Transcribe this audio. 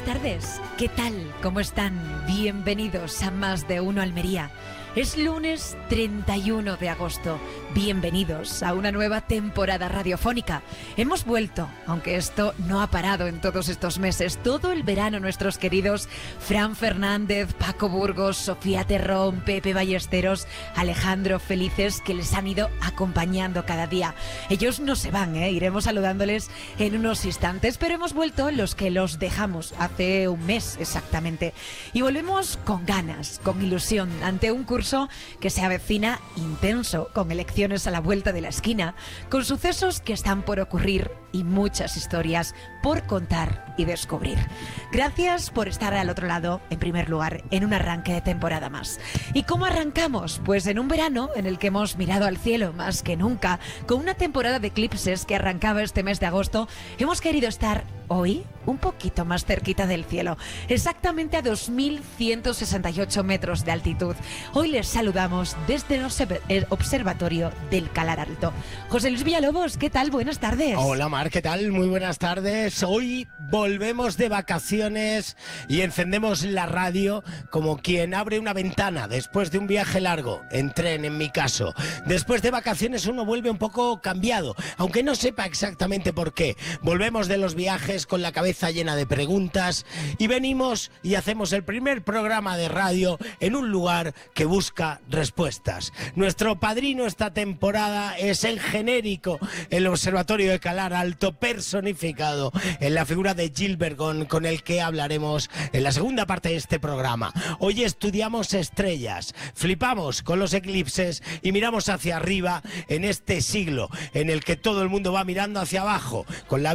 buenas tardes. ¿Qué tal? ¿Cómo están? Bienvenidos a Más de Uno Almería. Es lunes 31 de agosto. Bienvenidos a una nueva temporada radiofónica. Hemos vuelto, aunque esto no ha parado en todos estos meses. Todo el verano nuestros queridos Fran Fernández, Paco Burgos, Sofía Terrón, Pepe Ballesteros, Alejandro Felices, que les han ido acompañando cada día. Ellos no se van, iremos saludándoles en unos instantes, pero hemos vuelto los que los dejamos hace un mes exactamente. Y volvemos con ganas, con ilusión, ante un curso que se avecina intenso, con elecciones a la vuelta de la esquina, con sucesos que están por ocurrir y muchas historias por contar y descubrir. Gracias por estar al otro lado, en primer lugar, en un arranque de temporada más. ¿Y cómo arrancamos? Pues en un verano en el que hemos mirado al cielo más que nunca, con una temporada de eclipses que arrancaba este mes de agosto. Hemos querido estar hoy un poquito más cerquita del cielo, exactamente a 2.168 metros de altitud. Hoy les saludamos desde el observatorio del Calar Alto. José Luis Villalobos, ¿qué tal? Buenas tardes. Hola Mar, ¿qué tal? Muy buenas tardes. Hoy volvemos de vacaciones y encendemos la radio como quien abre una ventana después de un viaje largo, en tren en mi caso. Después de vacaciones uno vuelve un poco cambiado, aunque no sepa exactamente por qué. Volvemos de los viajes con la cabeza llena de preguntas y venimos y hacemos el primer programa de radio en un lugar que busca respuestas. Nuestro padrino esta temporada es el genérico, el Observatorio de Calar Alto, personificado en la figura de Gil Bergón, con el que hablaremos en la segunda parte de este programa. Hoy estudiamos estrellas, flipamos con los eclipses y miramos hacia arriba en este siglo en el que todo el mundo va mirando hacia abajo, con la